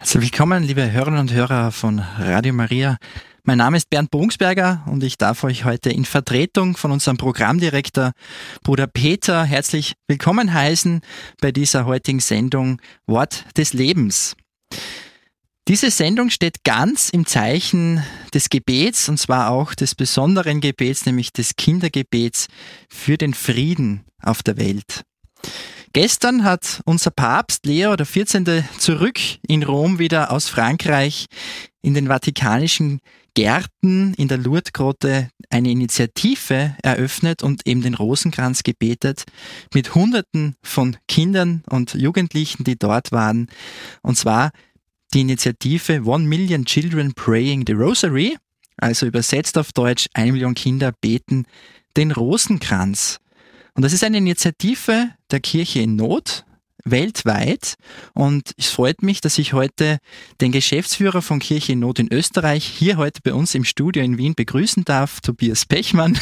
Also willkommen, liebe Hörerinnen und Hörer von Radio Maria. Mein Name ist Bernd Bungsberger und ich darf euch heute in Vertretung von unserem Programmdirektor Bruder Peter herzlich willkommen heißen bei dieser heutigen Sendung Wort des Lebens. Diese Sendung steht ganz im Zeichen des Gebets, und zwar auch des besonderen Gebets, nämlich des Kindergebets für den Frieden auf der Welt. Gestern hat unser Papst Leo XIV. Zurück in Rom wieder aus Frankreich in den vatikanischen Gärten in der Lourdesgrotte eine Initiative eröffnet und eben den Rosenkranz gebetet mit Hunderten von Kindern und Jugendlichen, die dort waren. Und zwar die Initiative 1 Million Children Praying the Rosary, also übersetzt auf Deutsch 1 Million Kinder beten den Rosenkranz. Und das ist eine Initiative der Kirche in Not, weltweit. Und es freut mich, dass ich heute den Geschäftsführer von Kirche in Not in Österreich hier heute bei uns im Studio in Wien begrüßen darf, Tobias Pechmann.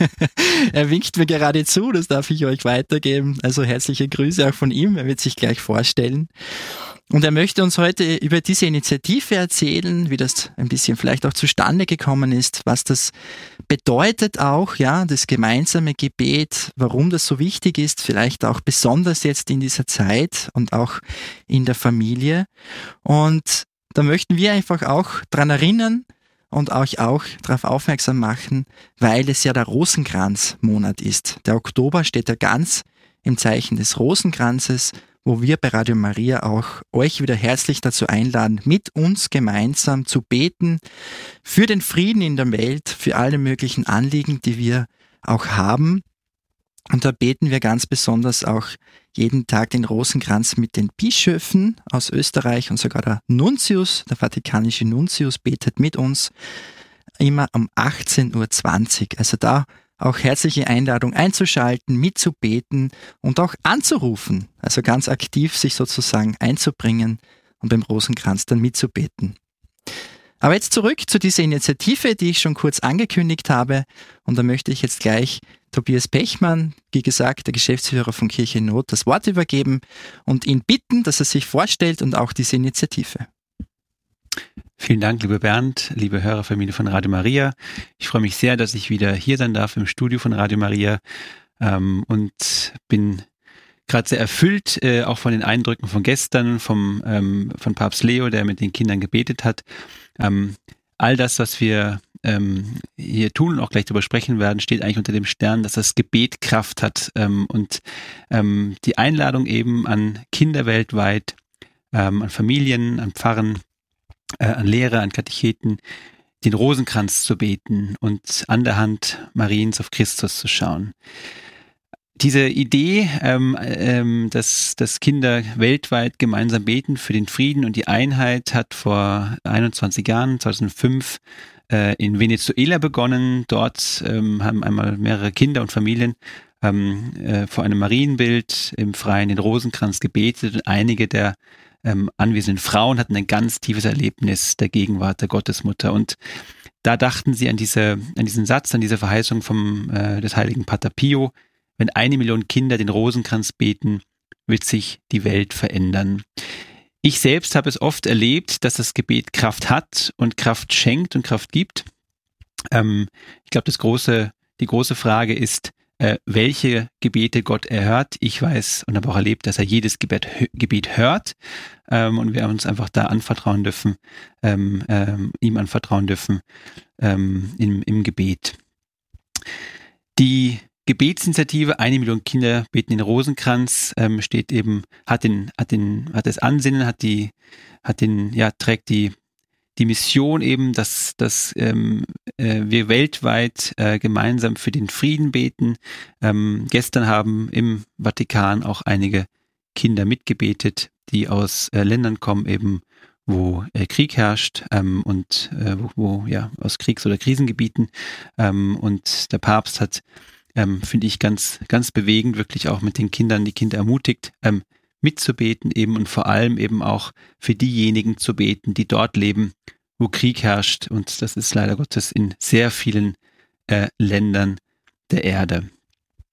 Er winkt mir gerade zu, das darf ich euch weitergeben. Also herzliche Grüße auch von ihm, er wird sich gleich vorstellen. Und er möchte uns heute über diese Initiative erzählen, wie das ein bisschen vielleicht auch zustande gekommen ist, was das bedeutet auch, ja, das gemeinsame Gebet, warum das so wichtig ist, vielleicht auch besonders jetzt in dieser Zeit und auch in der Familie. Und da möchten wir einfach auch dran erinnern und euch auch darauf aufmerksam machen, weil es ja der Rosenkranzmonat ist. Der Oktober steht ja ganz im Zeichen des Rosenkranzes, wo wir bei Radio Maria auch euch wieder herzlich dazu einladen, mit uns gemeinsam zu beten für den Frieden in der Welt, für alle möglichen Anliegen, die wir auch haben. Und da beten wir ganz besonders auch jeden Tag den Rosenkranz mit den Bischöfen aus Österreich und sogar der Nuntius, der vatikanische Nuntius, betet mit uns immer um 18:20 Uhr. Also da auch herzliche Einladung einzuschalten, mitzubeten und auch anzurufen, also ganz aktiv sich sozusagen einzubringen und beim Rosenkranz dann mitzubeten. Aber jetzt zurück zu dieser Initiative, die ich schon kurz angekündigt habe, und da möchte ich jetzt gleich Tobias Pechmann, wie gesagt, der Geschäftsführer von Kirche in Not, das Wort übergeben und ihn bitten, dass er sich vorstellt und auch diese Initiative. Vielen Dank, lieber Bernd, liebe Hörerfamilie von Radio Maria. Ich freue mich sehr, dass ich wieder hier sein darf im Studio von Radio Maria und bin gerade sehr erfüllt, auch von den Eindrücken von gestern, von Papst Leo, der mit den Kindern gebetet hat. All das, was wir hier tun und auch gleich darüber sprechen werden, steht eigentlich unter dem Stern, dass das Gebet Kraft hat und die Einladung eben an Kinder weltweit, an Familien, an Pfarren, an Lehrer, an Katecheten, den Rosenkranz zu beten und an der Hand Mariens auf Christus zu schauen. Diese Idee, dass Kinder weltweit gemeinsam beten für den Frieden und die Einheit, hat vor 21 Jahren, 2005, in Venezuela begonnen. Dort haben einmal mehrere Kinder und Familien vor einem Marienbild im Freien den Rosenkranz gebetet und einige der anwesenden Frauen hatten ein ganz tiefes Erlebnis der Gegenwart der Gottesmutter. Und da dachten sie an diesen Satz, an diese Verheißung des heiligen Pater Pio: Wenn 1 Million Kinder den Rosenkranz beten, wird sich die Welt verändern. Ich selbst habe es oft erlebt, dass das Gebet Kraft hat und Kraft schenkt und Kraft gibt. Ich glaube, die große Frage ist, welche Gebete Gott erhört. Ich weiß und habe auch erlebt, dass er jedes Gebet hört, und wir uns einfach da anvertrauen dürfen, ihm anvertrauen dürfen im Gebet. Die Gebetsinitiative 1 Million Kinder beten den Rosenkranz steht eben, trägt die Mission eben, dass wir weltweit gemeinsam für den Frieden beten. Gestern haben im Vatikan auch einige Kinder mitgebetet, die aus Ländern kommen, eben wo Krieg herrscht und wo aus Kriegs- oder Krisengebieten. Und der Papst hat, finde ich, ganz, ganz bewegend wirklich auch mit den Kindern, die Kinder ermutigt, mitzubeten eben und vor allem eben auch für diejenigen zu beten, die dort leben, wo Krieg herrscht. Und das ist leider Gottes in sehr vielen Ländern der Erde.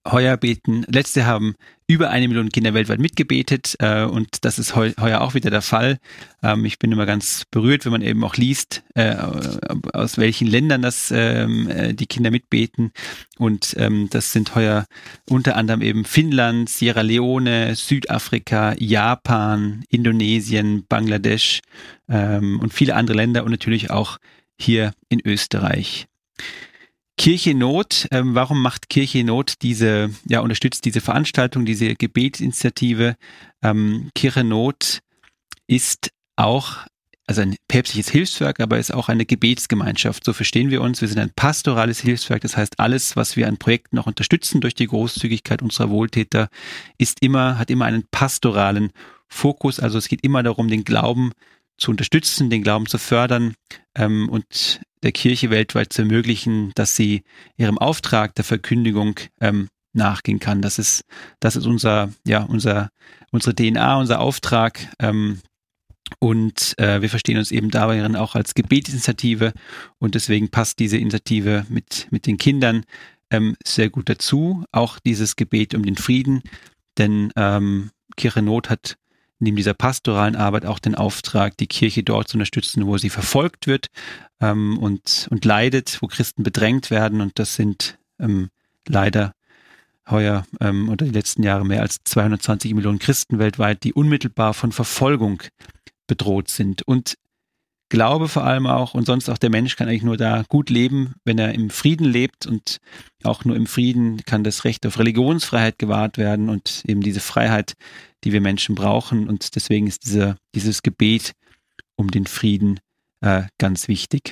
letztes Jahr haben über 1 Million Kinder weltweit mitgebetet und das ist heuer auch wieder der Fall. Ich bin immer ganz berührt, wenn man eben auch liest, aus welchen Ländern die Kinder mitbeten. Und das sind heuer unter anderem eben Finnland, Sierra Leone, Südafrika, Japan, Indonesien, Bangladesch und viele andere Länder und natürlich auch hier in Österreich. Kirche in Not, warum macht Kirche in Not unterstützt diese Veranstaltung, diese Gebetsinitiative? Kirche in Not ist auch, also ein päpstliches Hilfswerk, aber ist auch eine Gebetsgemeinschaft. So verstehen wir uns. Wir sind ein pastorales Hilfswerk. Das heißt, alles, was wir an Projekten noch unterstützen durch die Großzügigkeit unserer Wohltäter, hat immer einen pastoralen Fokus. Also es geht immer darum, den Glauben zu unterstützen, den Glauben zu fördern und der Kirche weltweit zu ermöglichen, dass sie ihrem Auftrag der Verkündigung nachgehen kann. Das ist unsere DNA, unser Auftrag und wir verstehen uns eben dabei auch als Gebetsinitiative und deswegen passt diese Initiative mit den Kindern sehr gut dazu. Auch dieses Gebet um den Frieden, denn Kirche in Not hat neben dieser pastoralen Arbeit auch den Auftrag, die Kirche dort zu unterstützen, wo sie verfolgt wird und leidet, wo Christen bedrängt werden. Und das sind leider heuer oder die letzten Jahre mehr als 220 Millionen Christen weltweit, die unmittelbar von Verfolgung bedroht sind. Und Glaube vor allem auch und sonst auch der Mensch kann eigentlich nur da gut leben, wenn er im Frieden lebt und auch nur im Frieden kann das Recht auf Religionsfreiheit gewahrt werden und eben diese Freiheit, die wir Menschen brauchen und deswegen ist dieses Gebet um den Frieden ganz wichtig.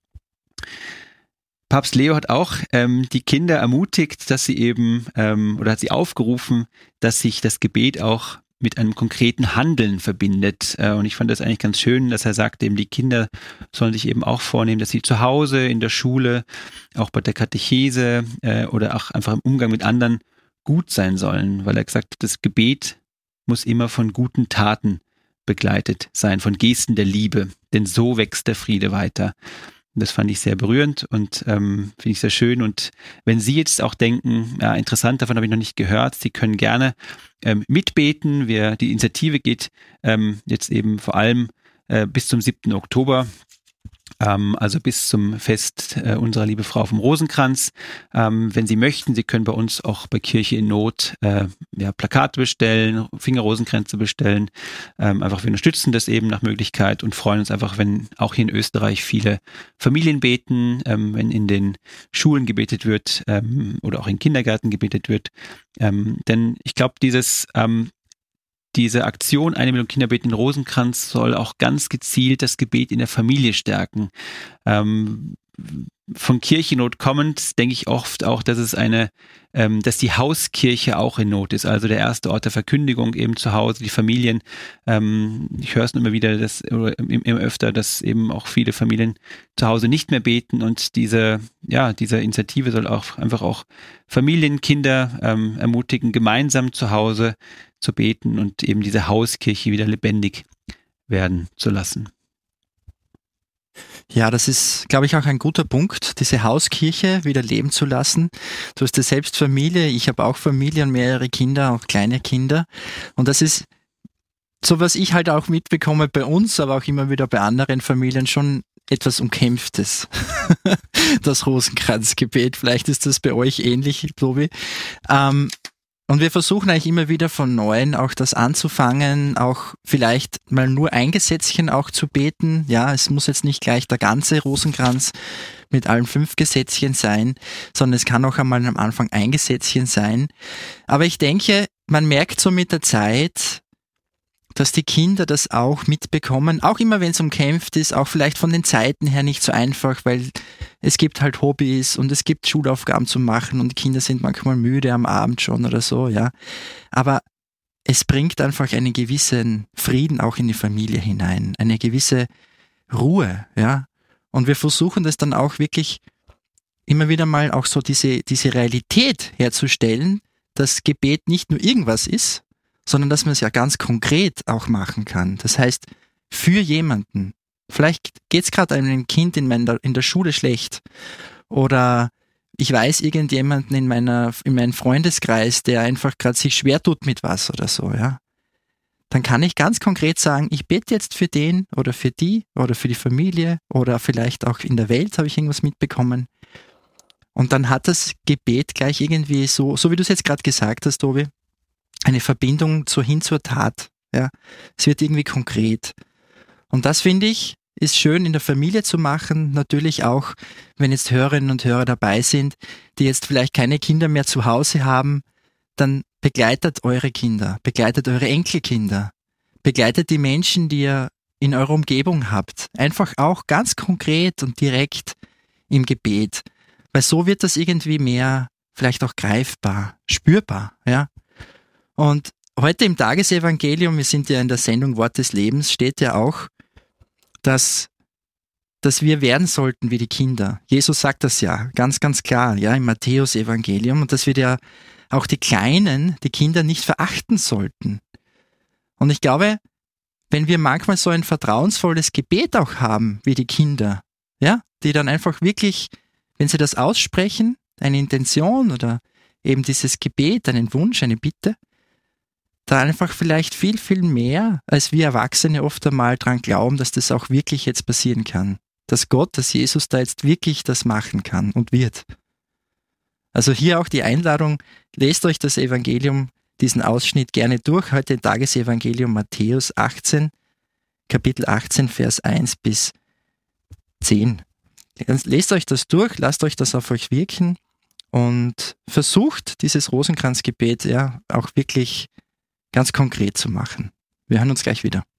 Papst Leo hat auch die Kinder ermutigt, dass sie eben oder hat sie aufgerufen, dass sich das Gebet auch mit einem konkreten Handeln verbindet. Und ich fand das eigentlich ganz schön, dass er sagt, eben die Kinder sollen sich eben auch vornehmen, dass sie zu Hause, in der Schule, auch bei der Katechese oder auch einfach im Umgang mit anderen gut sein sollen, weil er gesagt hat, das Gebet muss immer von guten Taten begleitet sein, von Gesten der Liebe, denn so wächst der Friede weiter. Und das fand ich sehr berührend und finde ich sehr schön. Und wenn Sie jetzt auch denken, ja, interessant, davon habe ich noch nicht gehört, Sie können gerne mitbeten. Die Initiative geht jetzt eben vor allem bis zum 7. Oktober. Also bis zum Fest unserer Liebe Frau vom Rosenkranz. Wenn Sie möchten, Sie können bei uns auch bei Kirche in Not Plakate bestellen, Fingerrosenkränze bestellen. Einfach wir unterstützen das eben nach Möglichkeit und freuen uns einfach, wenn auch hier in Österreich viele Familien beten, wenn in den Schulen gebetet wird oder auch in Kindergärten gebetet wird. Denn ich glaube, diese Aktion 1 Million Kinder beten den Rosenkranz soll auch ganz gezielt das Gebet in der Familie stärken. Von Kirche in Not kommend denke ich oft auch, dass dass die Hauskirche auch in Not ist, also der erste Ort der Verkündigung eben zu Hause, die Familien. Ich höre es immer wieder, immer öfter, dass eben auch viele Familien zu Hause nicht mehr beten und diese Initiative soll auch einfach auch Familien, Kinder ermutigen, gemeinsam zu Hause zu beten und eben diese Hauskirche wieder lebendig werden zu lassen. Ja, das ist, glaube ich, auch ein guter Punkt, diese Hauskirche wieder leben zu lassen. Du hast ja selbst Familie, ich habe auch Familie und mehrere Kinder, auch kleine Kinder. Und das ist so, was ich halt auch mitbekomme bei uns, aber auch immer wieder bei anderen Familien schon etwas Umkämpftes. Das Rosenkranzgebet, vielleicht ist das bei euch ähnlich, Tobi. Und wir versuchen eigentlich immer wieder von Neuem auch das anzufangen, auch vielleicht mal nur ein Gesetzchen auch zu beten. Ja, es muss jetzt nicht gleich der ganze Rosenkranz mit allen 5 Gesetzchen sein, sondern es kann auch einmal am Anfang ein Gesetzchen sein. Aber ich denke, man merkt so mit der Zeit, dass die Kinder das auch mitbekommen, auch immer wenn es umkämpft ist, auch vielleicht von den Zeiten her nicht so einfach, weil es gibt halt Hobbys und es gibt Schulaufgaben zu machen und die Kinder sind manchmal müde am Abend schon oder so, ja. Aber es bringt einfach einen gewissen Frieden auch in die Familie hinein, eine gewisse Ruhe, ja. Und wir versuchen das dann auch wirklich immer wieder mal auch so diese Realität herzustellen, dass Gebet nicht nur irgendwas ist, sondern dass man es ja ganz konkret auch machen kann. Das heißt, für jemanden. Vielleicht geht es gerade einem Kind in der Schule schlecht oder ich weiß irgendjemanden in meinem Freundeskreis, der einfach gerade sich schwer tut mit was oder so, ja, dann kann ich ganz konkret sagen, ich bete jetzt für den oder für die oder für die Familie oder vielleicht auch in der Welt habe ich irgendwas mitbekommen. Und dann hat das Gebet gleich irgendwie so wie du es jetzt gerade gesagt hast, Tobi, eine Verbindung hin zur Tat. Ja, es wird irgendwie konkret. Und das finde ich, ist schön in der Familie zu machen. Natürlich auch, wenn jetzt Hörerinnen und Hörer dabei sind, die jetzt vielleicht keine Kinder mehr zu Hause haben, dann begleitet eure Kinder, begleitet eure Enkelkinder, begleitet die Menschen, die ihr in eurer Umgebung habt. Einfach auch ganz konkret und direkt im Gebet. Weil so wird das irgendwie mehr vielleicht auch greifbar, spürbar. Ja? Und heute im Tagesevangelium, wir sind ja in der Sendung Wort des Lebens, steht ja auch, dass wir werden sollten wie die Kinder. Jesus sagt das ja ganz, ganz klar, ja, im Matthäus-Evangelium, und dass wir ja auch die Kleinen, die Kinder nicht verachten sollten. Und ich glaube, wenn wir manchmal so ein vertrauensvolles Gebet auch haben, wie die Kinder, ja, die dann einfach wirklich, wenn sie das aussprechen, eine Intention oder eben dieses Gebet, einen Wunsch, eine Bitte, da einfach vielleicht viel, viel mehr, als wir Erwachsene oft einmal dran glauben, dass das auch wirklich jetzt passieren kann. Dass Gott, dass Jesus da jetzt wirklich das machen kann und wird. Also hier auch die Einladung, lest euch das Evangelium, diesen Ausschnitt gerne durch. Heute Tagesevangelium Matthäus 18, Kapitel 18, Vers 1 bis 10. Lest euch das durch, lasst euch das auf euch wirken und versucht dieses Rosenkranzgebet ja auch wirklich ganz konkret zu machen. Wir hören uns gleich wieder.